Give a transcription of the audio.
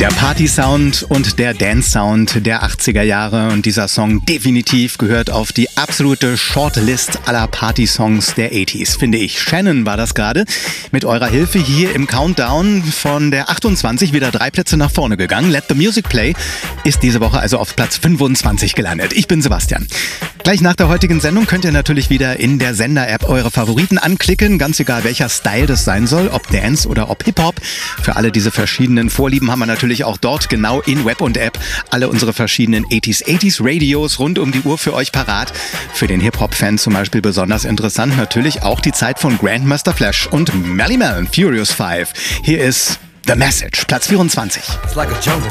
Der Party-Sound und der Dance-Sound der 80er Jahre und dieser Song definitiv gehört auf die absolute Shortlist aller Party-Songs der 80s, finde ich. Shannon war das gerade. Mit eurer Hilfe hier im Countdown von der 28 wieder 3 Plätze nach vorne gegangen. Let the Music Play ist diese Woche also auf Platz 25 gelandet. Ich bin Sebastian. Gleich nach der heutigen Sendung könnt ihr natürlich wieder in der Sender-App eure Favoriten anklicken, ganz egal welcher Style das sein soll, ob Dance oder ob Hip-Hop. Für alle diese verschiedenen Vorlieben haben wir natürlich auch dort genau in Web und App alle unsere verschiedenen 80s Radios rund um die Uhr für euch parat. Für den Hip-Hop-Fan zum Beispiel besonders interessant natürlich auch die Zeit von Grandmaster Flash und Melle Mel, Furious 5. Hier ist The Message, Platz 24.